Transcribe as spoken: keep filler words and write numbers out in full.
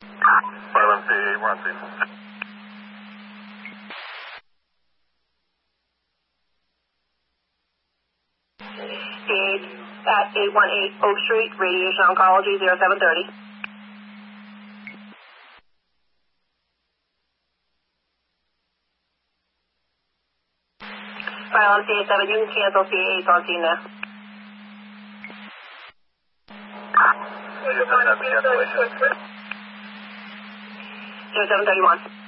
Silent C eight one, C. C eight at eight one eight Oak Street, Radiation Oncology, zero seven thirty. Silent C eight seven, you can cancel C eight on scene now. zero seven thirty-one. zero seven thirty-one.